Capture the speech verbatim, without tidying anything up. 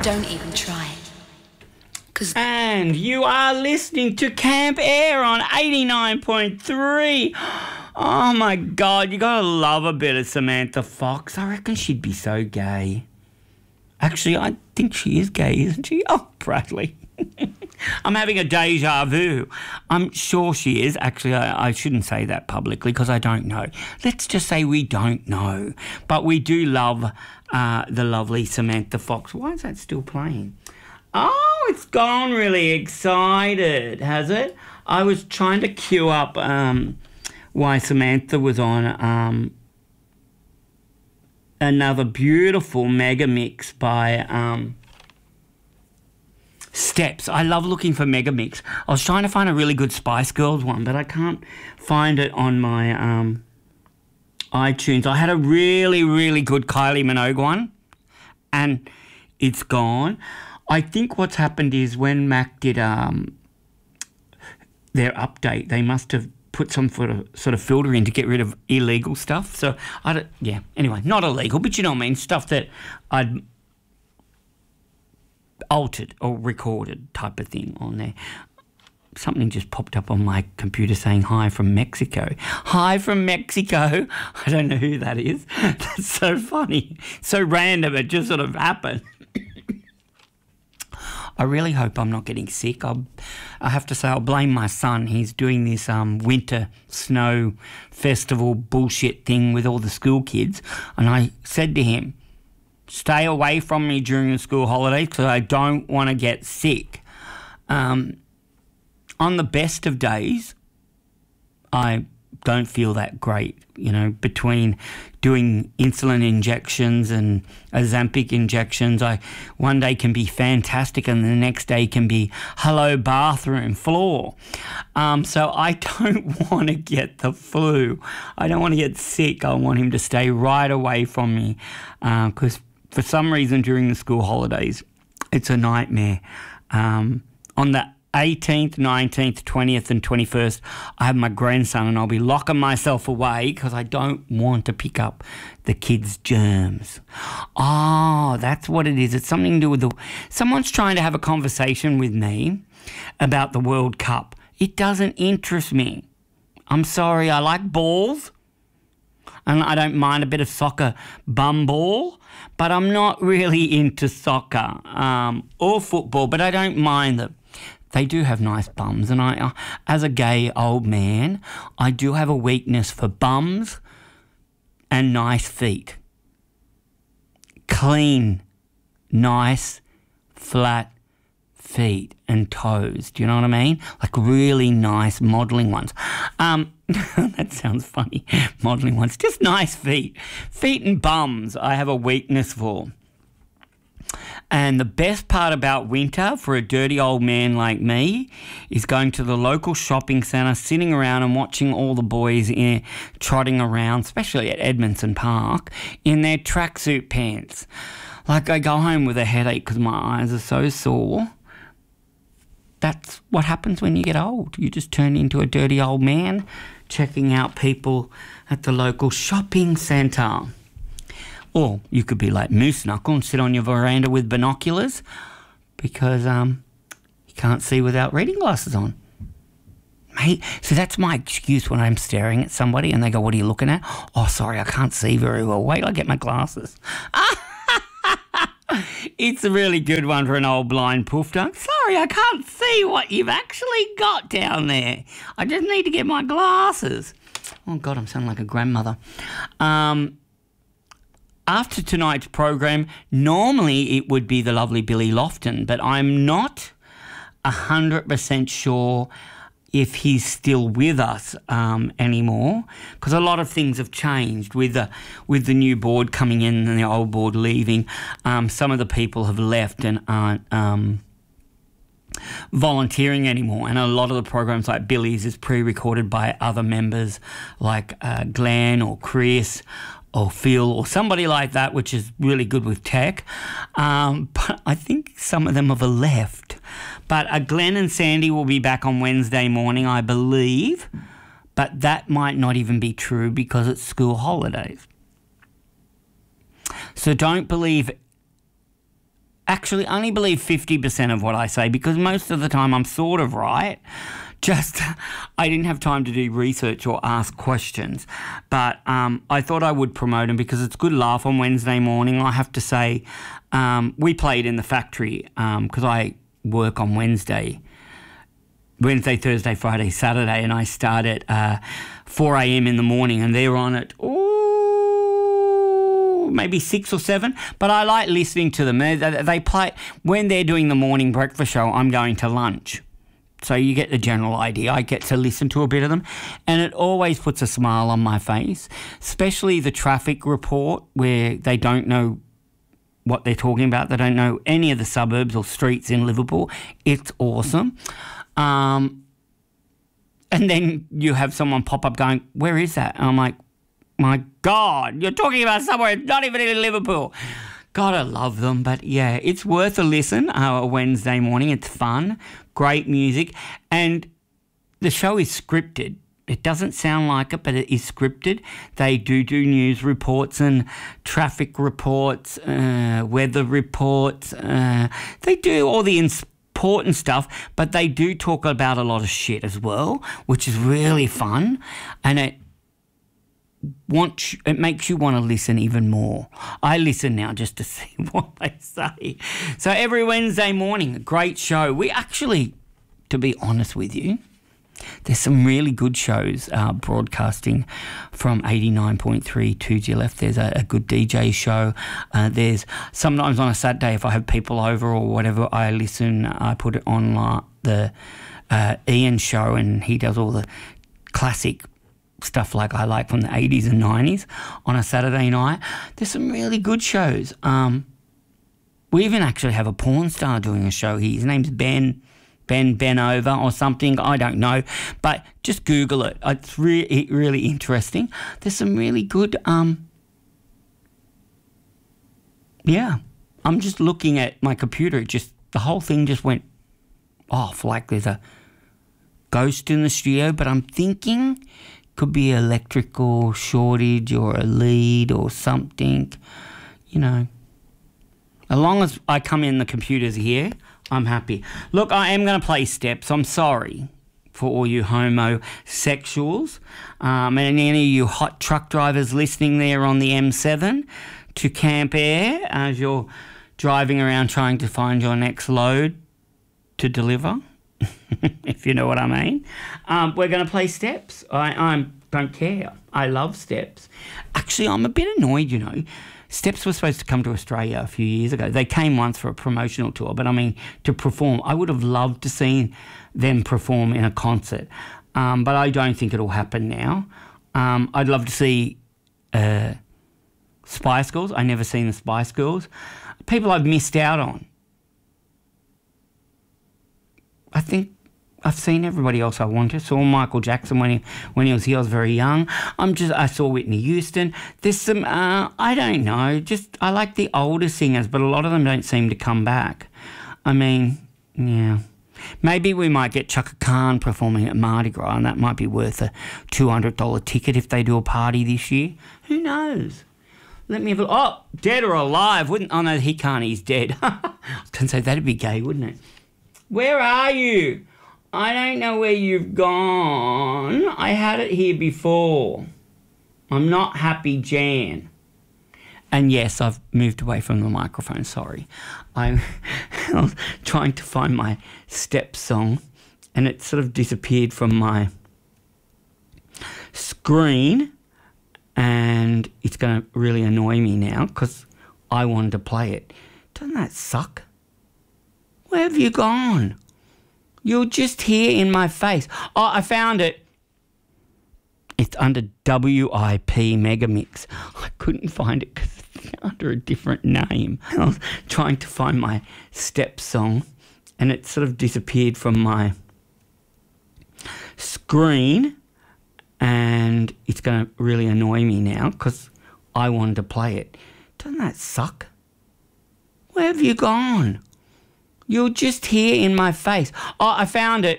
Don't even try it. Cause And you are listening to Camp Air on eighty-nine point three. Oh, my God, you got to love a bit of Samantha Fox. I reckon she'd be so gay. Actually, I think she is gay, isn't she? Oh, Bradley. I'm having a deja vu. I'm sure she is. Actually, I, I shouldn't say that publicly because I don't know. Let's just say we don't know. But we do love uh, the lovely Samantha Fox. Why is that still playing? Oh, it's gone really excited, has it? I was trying to queue up um, why Samantha was on um, another beautiful mega mix by um, Steps. I love looking for mega mix. I was trying to find a really good Spice Girls one, but I can't find it on my um, iTunes. I had a really, really good Kylie Minogue one, and it's gone. I think what's happened is when Mac did um, their update, they must have put some sort of, sort of filter in to get rid of illegal stuff. So, I don't, yeah, anyway, not illegal, but you know what I mean, stuff that I'd altered or recorded type of thing on there. Something just popped up on my computer saying hi from Mexico. Hi from Mexico. I don't know who that is. That's so funny. So random, it just sort of happened. I really hope I'm not getting sick. I'll, I have to say I'll blame my son. He's doing this um, winter snow festival bullshit thing with all the school kids. And I said to him, stay away from me during the school holidays because I don't want to get sick. Um, on the best of days, I don't feel that great, you know, between doing insulin injections and Ozempic injections. I one day can be fantastic and the next day can be hello bathroom floor. Um, so I don't want to get the flu. I don't want to get sick. I want him to stay right away from me because uh, for some reason during the school holidays, it's a nightmare. Um, on the eighteenth, nineteenth, twentieth and twenty-first, I have my grandson and I'll be locking myself away because I don't want to pick up the kids' germs. Oh, that's what it is. It's something to do with the... Someone's trying to have a conversation with me about the World Cup. It doesn't interest me. I'm sorry, I like balls and I don't mind a bit of soccer bum ball, but I'm not really into soccer um, or football, but I don't mind them. They do have nice bums, and I, uh, as a gay old man, I do have a weakness for bums and nice feet. Clean, nice, flat feet and toes. Do you know what I mean? Like really nice modelling ones. Um, that sounds funny. Modelling ones, just nice feet. Feet and bums I have a weakness for. And the best part about winter for a dirty old man like me is going to the local shopping centre, sitting around and watching all the boys in, trotting around, especially at Edmondson Park, in their tracksuit pants. Like I go home with a headache because my eyes are so sore. That's what happens when you get old. You just turn into a dirty old man checking out people at the local shopping centre. Or you could be like Moose Knuckle and sit on your veranda with binoculars because um, you can't see without reading glasses on. Mate, so that's my excuse when I'm staring at somebody and they go, what are you looking at? Oh, sorry, I can't see very well. Wait till I get my glasses. It's a really good one for an old blind poofter. Sorry, I can't see what you've actually got down there. I just need to get my glasses. Oh, God, I'm sounding like a grandmother. Um... After tonight's program, normally it would be the lovely Billy Lofton, but I'm not one hundred percent sure if he's still with us um, anymore because a lot of things have changed with the, with the new board coming in and the old board leaving. Um, some of the people have left and aren't um, volunteering anymore, and a lot of the programs like Billy's is pre-recorded by other members like uh, Glenn or Chris or Phil or somebody like that, which is really good with tech. Um, but I think some of them have left. But uh, Glenn and Sandy will be back on Wednesday morning, I believe. But that might not even be true because it's school holidays. So don't believe actually only believe fifty percent of what I say because most of the time I'm sort of right. Just I didn't have time to do research or ask questions. But um, I thought I would promote them because it's good laugh on Wednesday morning. I have to say um, we played in the factory because um, I work on Wednesday. Wednesday, Thursday, Friday, Saturday, and I start at uh, four a.m. in the morning and they're on at, ooh, maybe six or seven. But I like listening to them. They, they play, when they're doing the morning breakfast show, I'm going to lunch. So you get the general idea. I get to listen to a bit of them and it always puts a smile on my face, especially the traffic report where they don't know what they're talking about. They don't know any of the suburbs or streets in Liverpool. It's awesome. Um, and then you have someone pop up going, where is that? And I'm like, my God, you're talking about somewhere not even in Liverpool. God, I love them. But yeah, it's worth a listen uh, a Wednesday morning. It's fun, great music. And the show is scripted. It doesn't sound like it, but it is scripted. They do do news reports and traffic reports, uh, weather reports. Uh, they do all the ins- important stuff, but they do talk about a lot of shit as well, which is really fun, and it wants it makes you want to listen even more. I listen now just to see what they say. So every Wednesday morning, a great show. We actually, to be honest with you, there's some really good shows uh, broadcasting from eighty-nine point three two G L F. There's a, a good D J show. Uh, there's sometimes on a Saturday if I have people over or whatever, I listen. I put it on uh, the uh, Ian show, and he does all the classic stuff like I like from the eighties and nineties on a Saturday night. There's some really good shows. Um, we even actually have a porn star doing a show here. His name's Ben. Ben Benova or something, I don't know, but just Google it. It's really, really interesting. There's some really good, um, yeah, I'm just looking at my computer, it just, the whole thing just went off like there's a ghost in the studio, but I'm thinking could be electrical shortage or a lead or something, you know. As long as I come in, the computer's here, I'm happy. Look, I am going to play Steps. I'm sorry for all you homosexuals um, and any of you hot truck drivers listening there on the M seven to Camp Air as you're driving around trying to find your next load to deliver, if you know what I mean. Um, we're going to play Steps. I I don't care. I love Steps. Actually, I'm a bit annoyed, you know. Steps were supposed to come to Australia a few years ago. They came once for a promotional tour, but I mean, to perform, I would have loved to see them perform in a concert, um, but I don't think it'll happen now. Um, I'd love to see uh, Spice Girls. I've never seen the Spice Girls. People I've missed out on. I think I've seen everybody else I want to. Saw Michael Jackson when he when he was here. I was very young. I'm just I saw Whitney Houston. There's some uh, I don't know. Just I like the older singers, but a lot of them don't seem to come back. I mean, yeah. Maybe we might get Chaka Khan performing at Mardi Gras, and that might be worth a two hundred dollar ticket if they do a party this year. Who knows? Let me have a oh, dead or alive? Wouldn't oh no, he can't. He's dead. I was gonna say that'd be gay, wouldn't it? Where are you? I don't know where you've gone. I had it here before. I'm not happy, Jan. And yes, I've moved away from the microphone, sorry. I was trying to find my Step song and it sort of disappeared from my screen and it's going to really annoy me now because I wanted to play it. Doesn't that suck? Where have you gone? You're just here in my face. Oh, I found it. It's under W I P Megamix. I couldn't find it because it's under a different name. I was trying to find my Step song and it sort of disappeared from my screen and it's going to really annoy me now because I wanted to play it. Doesn't that suck? Where have you gone? You're just here in my face. Oh, I found it.